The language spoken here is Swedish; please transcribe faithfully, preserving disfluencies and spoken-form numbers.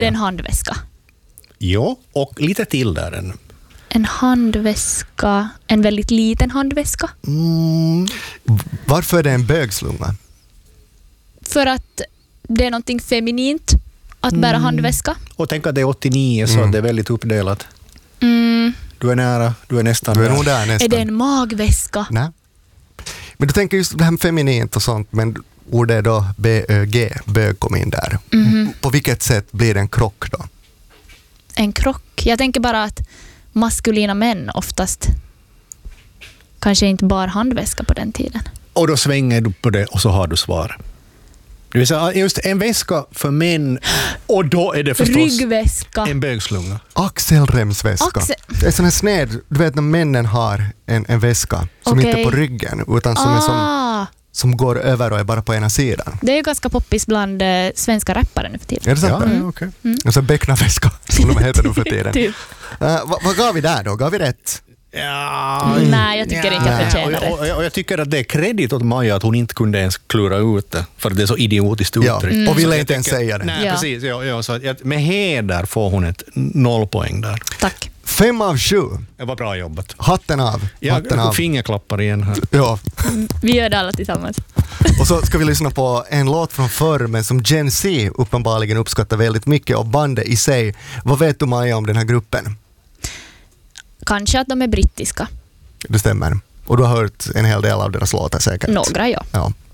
Det är en handväska. Jo, och lite till där än. En handväska, en väldigt liten handväska. Mm. Varför är det en bögslunga? För att det är någonting feminint att bära Mm. handväska. Och tänk att det är åttionio så Mm. det är väldigt uppdelat. Mm. Du är nära, du är nästan Du är där. nog där nästan. Är det en magväska? Nej. Men du tänker just det här med feminint och sånt, men ordet är då B Ö G, bög kom in där. Mhm. På vilket sätt blir det en krock då? En krock. Jag tänker bara att maskulina män oftast kanske inte bar handväska på den tiden. Och då svänger du på det och så har du svar. Det vill säga just en väska för män och då är det förstås Ryggväska. en bögslunga. Axelremsväska. Axel- Det är sån här sned, du vet när männen har en, en väska som Okej. inte är på ryggen utan som, är som, Ah, som går över och är bara på ena sidan. det är ju ganska poppis bland eh, svenska rappare nu för tiden. Är det sant? Ja, ja, okej. En sån becknarväska som de heter nu för tiden. Typ. Uh, vad, vad gav vi där då? Gav vi rätt? Ja, Nej, jag tycker inte jag nej. förtjänar och, det. och, och, och jag tycker att det är kredit åt Maja att hon inte kunde ens klura ut det, för det är så idiotiskt Ja, uttryckt. och ville Så jag inte ens tycker- säga det. Nej, Ja. precis. Ja, ja, så att, med heder får hon ett nollpoäng där. Tack. Fem av sju. Det var bra jobbat. Hatten av. Hatten av. Jag fingerklappar igen här. Ja. Vi gör det alla tillsammans. Och så ska vi lyssna på en låt från förr men som Gen Z uppenbarligen uppskattar väldigt mycket och bandet i sig. Vad vet du Maja om den här gruppen? Kanske att de är brittiska. Det stämmer. Och du har hört en hel del av deras låtar säkert. Några, ja. Ja.